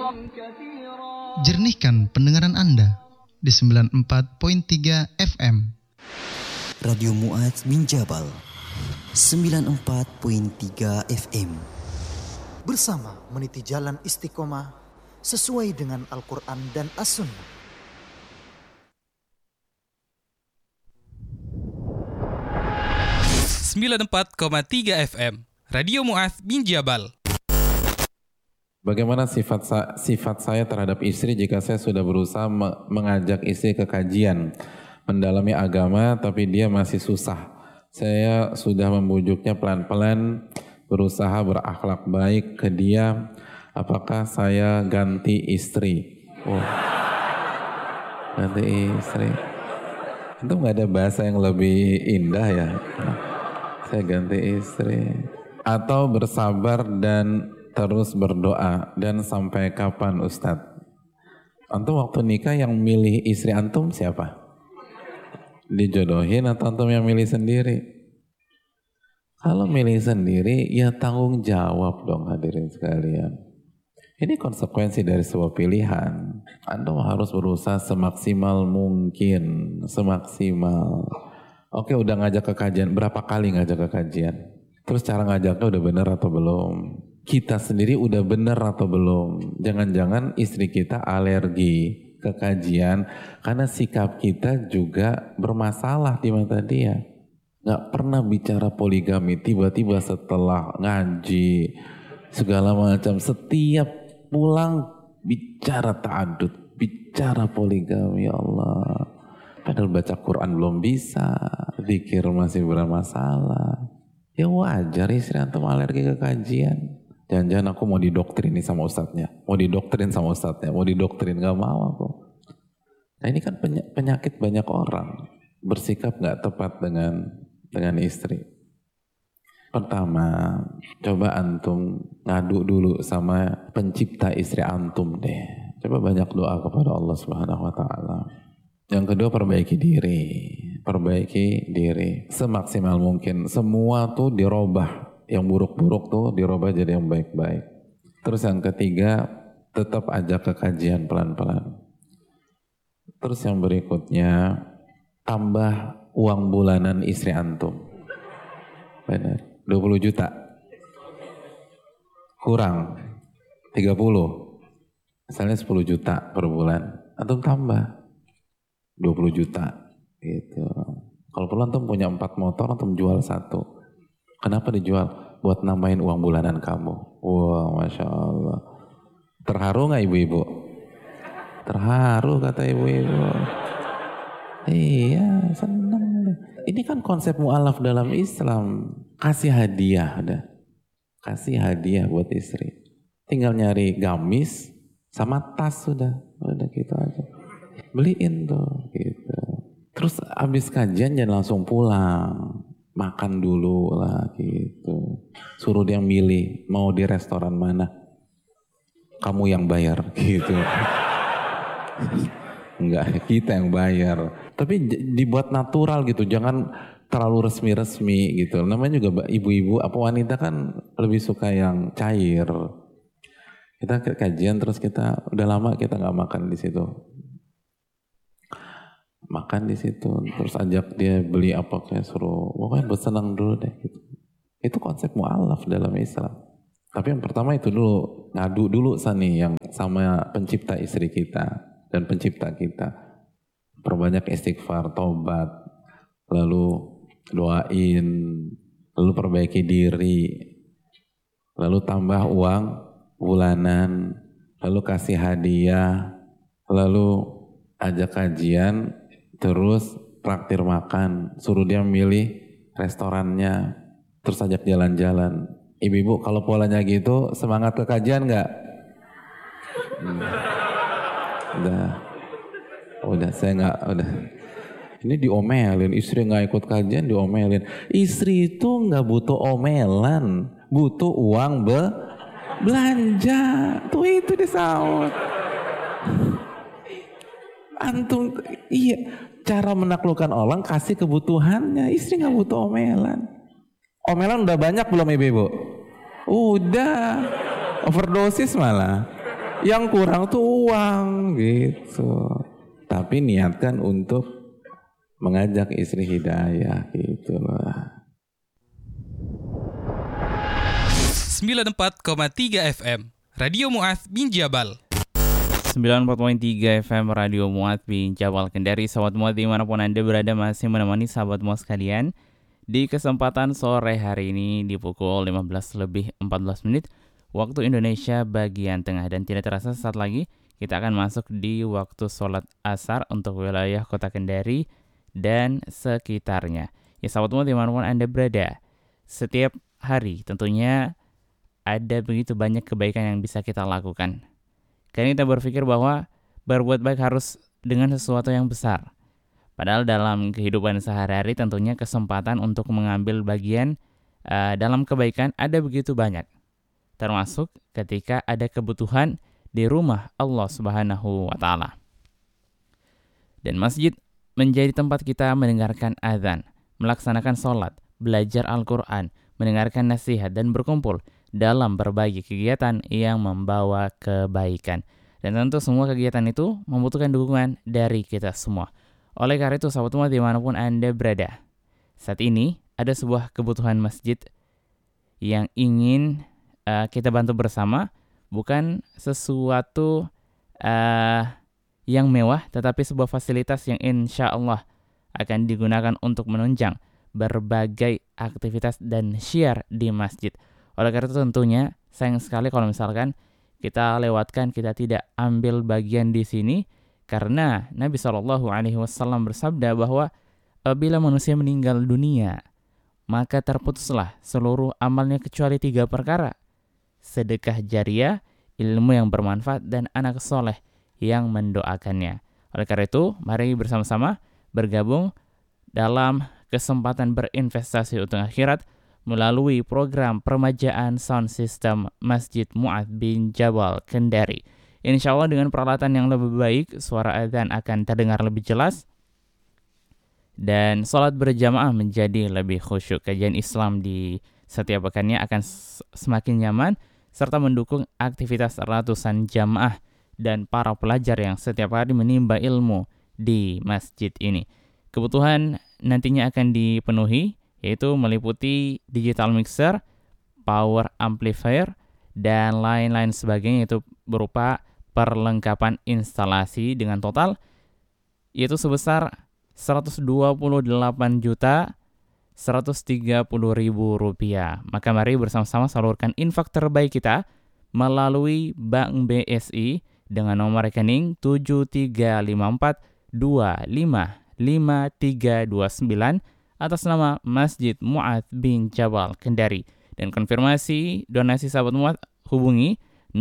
Jernihkan pendengaran Anda di 94.3 FM. Radio Mu'adz bin Jabal 94.3 FM. Bersama meniti jalan istiqomah sesuai dengan Al-Quran dan As-Sunnah. (94,3 FM) Radio Mu'adz bin Jabal. Bagaimana sifat saya terhadap istri jika saya sudah berusaha mengajak istri ke kajian mendalami agama tapi dia masih susah. Saya sudah membujuknya pelan-pelan, berusaha berakhlak baik ke dia. Apakah saya ganti istri? Oh. Ganti istri. Itu nggak ada bahasa yang lebih indah ya. Saya ganti istri. Atau bersabar dan terus berdoa. Dan sampai kapan Ustadz? Antum waktu nikah yang milih istri antum siapa? Dijodohin atau antum yang milih sendiri? Kalau milih sendiri ya tanggung jawab dong hadirin sekalian. Ini konsekuensi dari sebuah pilihan. Antum harus berusaha semaksimal mungkin. Semaksimal. Oke, udah ngajak ke kajian. Berapa kali ngajak ke kajian? Terus cara ngajaknya udah bener atau belum? Kita sendiri udah bener atau belum? Jangan-jangan istri kita alergi ke kajian karena sikap kita juga bermasalah di mata dia. Gak pernah bicara poligami, tiba-tiba setelah ngaji segala macam, setiap pulang bicara ta'adud, bicara poligami. Ya Allah, padahal baca Quran belum bisa, zikir masih bermasalah. Ya wajar istri antum alergi ke kajian. Jangan-jangan aku mau didoktrin sama ustadznya, mau didoktrin sama ustadznya, mau didoktrin, gak mau aku. Nah ini kan penyakit banyak orang, bersikap gak tepat dengan istri. Pertama, coba antum ngadu dulu sama pencipta istri antum deh. Coba banyak doa kepada Allah Subhanahu wa taala. Yang kedua, perbaiki diri semaksimal mungkin. Semua tuh dirobah, yang buruk-buruk tuh dirobah jadi yang baik-baik. Terus yang ketiga, tetap ajak ke kajian pelan-pelan. Terus yang berikutnya, tambah uang bulanan istri antum. Benar, 20 juta. Kurang 30. Misalnya 10 juta per bulan. Antum tambah 20 juta gitu. Kalau perlu antum punya 4 motor, antum jual 1. Kenapa dijual? Buat nambahin uang bulanan kamu. Wah, Masya Allah. Terharu gak ibu-ibu? Terharu kata ibu-ibu. Iya, senang. Ini kan konsep mu'alaf dalam Islam. Kasih hadiah udah. Kasih hadiah buat istri. Tinggal nyari gamis sama tas sudah. Udah gitu aja. Beliin tuh gitu. Terus abis kajian jangan langsung pulang. Makan dulu lah gitu. Suruh dia milih mau di restoran mana. Kamu yang bayar gitu. Enggak, kita yang bayar. Tapi dibuat natural gitu. Jangan terlalu resmi-resmi gitu. Namanya juga ibu-ibu apa wanita kan lebih suka yang cair. Kita kajian terus kita udah lama kita nggak makan di situ. Makan di situ, terus ajak dia beli apa kayak suruh, pokoknya bersenang dulu deh gitu. Itu konsep mu'alaf dalam Islam. Tapi yang pertama itu dulu, ngadu dulu yang sama pencipta istri kita dan pencipta kita. Perbanyak istighfar, taubat, lalu doain, lalu perbaiki diri, lalu tambah uang bulanan, lalu kasih hadiah, lalu ajak kajian, terus traktir makan, suruh dia milih restorannya, terus ajak jalan-jalan. Ibu-ibu kalau polanya gitu semangat ke kajian nggak? Udah saya nggak, udah. Ini diomelin, istri nggak ikut kajian diomelin. Istri itu nggak butuh omelan, butuh uang belanja. Tuh itu disaut. Antum, iya, cara menaklukkan orang kasih kebutuhannya. Istri nggak butuh omelan. Omelan udah banyak belum ibu-ibu? Udah, overdosis malah. Yang kurang tuh uang gitu. Tapi niatkan untuk mengajak istri hidayah gitu lah. 94,3 FM Radio Mu'adz bin Jabal. 94.3 FM Radio Mu'adz bin Jabal Kendari. Sahabat Mu'adz dimanapun Anda berada, masih menemani sahabat Mu'adz sekalian di kesempatan sore hari ini di pukul 15:14 waktu Indonesia bagian tengah. Dan tidak terasa saat lagi kita akan masuk di waktu sholat asar untuk wilayah kota Kendari dan sekitarnya. Ya sahabat Mu'adz dimanapun Anda berada, setiap hari tentunya ada begitu banyak kebaikan yang bisa kita lakukan. Karena kita berpikir bahwa berbuat baik harus dengan sesuatu yang besar. Padahal dalam kehidupan sehari-hari tentunya kesempatan untuk mengambil bagian dalam kebaikan ada begitu banyak. Termasuk ketika ada kebutuhan di rumah Allah Subhanahu wa Ta'ala. Dan masjid menjadi tempat kita mendengarkan azan, melaksanakan sholat, belajar Al-Quran, mendengarkan nasihat, dan berkumpul dalam berbagai kegiatan yang membawa kebaikan. Dan tentu semua kegiatan itu membutuhkan dukungan dari kita semua. Oleh karena itu, sahabat Mu'adz dimanapun Anda berada, saat ini ada sebuah kebutuhan masjid yang ingin kita bantu bersama. Bukan sesuatu yang mewah, tetapi sebuah fasilitas yang insya Allah akan digunakan untuk menunjang berbagai aktivitas dan syiar di masjid. Oleh karena itu tentunya sayang sekali kalau misalkan kita lewatkan, kita tidak ambil bagian di sini, karena Nabi SAW bersabda bahwa apabila manusia meninggal dunia, maka terputuslah seluruh amalnya kecuali 3 perkara: sedekah jariah, ilmu yang bermanfaat, dan anak soleh yang mendoakannya. Oleh karena itu, mari bersama-sama bergabung dalam kesempatan berinvestasi untuk akhirat melalui program permajaan sound system Masjid Mu'adz bin Jabal Kendari. Insya Allah dengan peralatan yang lebih baik, suara azan akan terdengar lebih jelas, dan sholat berjamaah menjadi lebih khusyuk. Kajian Islam di setiap pekannya akan semakin nyaman, serta mendukung aktivitas ratusan jamaah dan para pelajar yang setiap hari menimba ilmu di masjid ini. Kebutuhan nantinya akan dipenuhi, yaitu meliputi digital mixer, power amplifier, dan lain-lain sebagainya, yaitu berupa perlengkapan instalasi dengan total yaitu sebesar Rp128.130.000. Maka mari bersama-sama salurkan infak terbaik kita melalui Bank BSI dengan nomor rekening 7354255329 atas nama Masjid Mu'adz bin Jabal Kendari. Dan konfirmasi donasi sahabat Mu'adz hubungi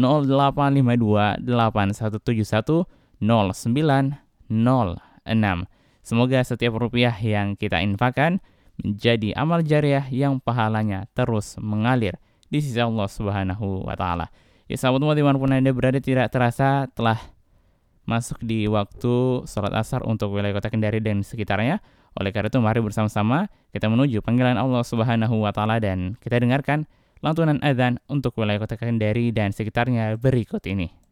085281710906. Semoga setiap rupiah yang kita infakkan menjadi amal jariah yang pahalanya terus mengalir di sisi Allah Subhanahu wa Ta'ala. Ya sahabat Mu'adz dimanapun Anda berada, tidak terasa telah masuk di waktu sholat asar untuk wilayah kota Kendari dan sekitarnya. Oleh karena itu mari bersama-sama kita menuju panggilan Allah Subhanahu wa Ta'ala dan kita dengarkan lantunan azan untuk wilayah kota Kendari dan sekitarnya berikut ini.